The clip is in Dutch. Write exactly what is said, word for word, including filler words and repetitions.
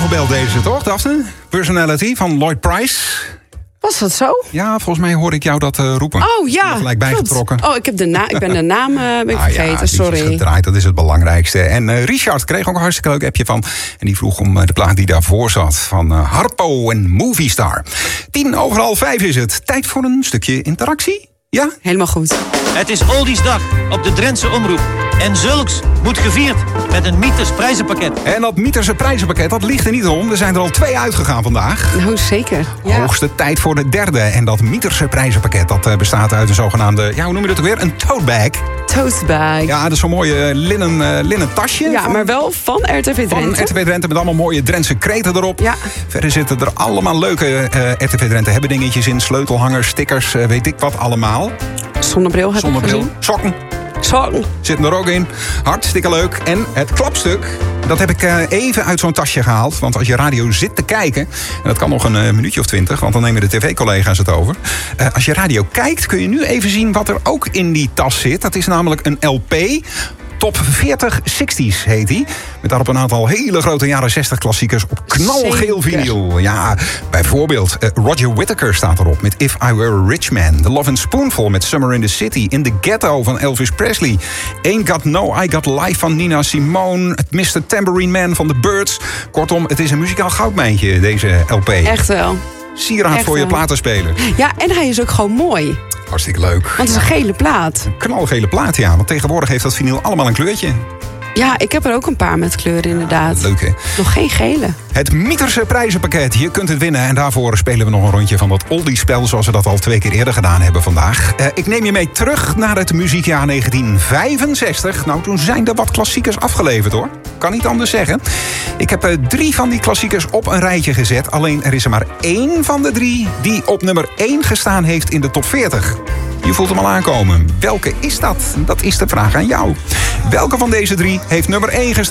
gebeld deze, toch, Daphne? Personality van Lloyd Price. Was dat zo? Ja, volgens mij hoorde ik jou dat uh, roepen. Oh ja, gelijk bijgetrokken. Oh, ik, heb de na- ik ben de naam uh, ben ik ah, vergeten, ja, die sorry. is gedraaid, dat is het belangrijkste. En uh, Richard kreeg ook een hartstikke leuk appje van. En die vroeg om uh, de plaat die daarvoor zat. Van uh, Harpo en Movie Star. Tien over half vijf is het. Tijd voor een stukje interactie. Ja? Helemaal goed. Het is Oldiesdag op de Drentse Omroep. En zulks moet gevierd met een Mieters prijzenpakket. En dat Mieterse prijzenpakket, dat ligt er niet om. Er zijn er al twee uitgegaan vandaag. Nou, zeker. Ja. Hoogste tijd voor de derde. En dat Mieterse prijzenpakket, dat uh, bestaat uit een zogenaamde... Ja, hoe noem je dat ook weer? Een tote bag. Tote bag. Ja, dat is zo'n mooie linnen, uh, linnen tasje. Ja, van, maar wel van R T V Drenthe. Van R T V Drenthe met allemaal mooie Drentse kreten erop. Ja. Verder zitten er allemaal leuke uh, R T V Drenthe hebben dingetjes in. Sleutelhangers, stickers, uh, weet ik wat allemaal. Zonnebril heb Zonnebril, ik gezien. sokken. Sokken. Zitten er ook in. Hartstikke leuk. En het klapstuk, dat heb ik uh, even uit zo'n tasje gehaald. Want als je radio zit te kijken... en dat kan nog een uh, minuutje of twintig... want dan nemen de tv-collega's het over. Uh, als je radio kijkt, kun je nu even zien wat er ook in die tas zit. Dat is namelijk een L P... Top veertig zestig's heet die. Met daarop een aantal hele grote jaren zestig klassiekers op knalgeel vinyl. Ja, bijvoorbeeld uh, Roger Whittaker staat erop met If I Were a Rich Man. The Love and Spoonful met Summer in the City. In the Ghetto van Elvis Presley. Ain't Got No I Got Life van Nina Simone. Het mister Tambourine Man van The Byrds. Kortom, het is een muzikaal goudmijntje, deze L P. Echt wel. Sieraad Echt voor je wel. platenspeler. Ja, en hij is ook gewoon mooi. Hartstikke leuk. Want het is een gele plaat. Een knalgele plaat, ja. Want tegenwoordig heeft dat vinyl allemaal een kleurtje. Ja, ik heb er ook een paar met kleuren inderdaad. Leuk, hè? Nog geen gele. Het Mieterse prijzenpakket. Je kunt het winnen. En daarvoor spelen we nog een rondje van dat oldie-spel... zoals we dat al twee keer eerder gedaan hebben vandaag. Uh, ik neem je mee terug naar het muziekjaar negentien vijfenzestig. Nou, toen zijn er wat klassiekers afgeleverd, hoor. Kan niet anders zeggen. Ik heb uh, drie van die klassiekers op een rijtje gezet. Alleen er is er maar één van de drie... die op nummer één gestaan heeft in de top veertig. Je voelt hem al aankomen. Welke is dat? Dat is de vraag aan jou. Welke van deze drie heeft nummer één gestaan?